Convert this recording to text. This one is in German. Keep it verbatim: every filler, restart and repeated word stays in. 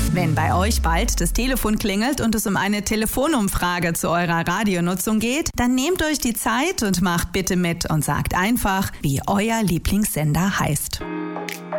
Wenn bei euch bald das Telefon klingelt und es um eine Telefonumfrage zu eurer Radionutzung geht, dann nehmt euch die Zeit und macht bitte mit und sagt einfach, wie euer Lieblingssender heißt.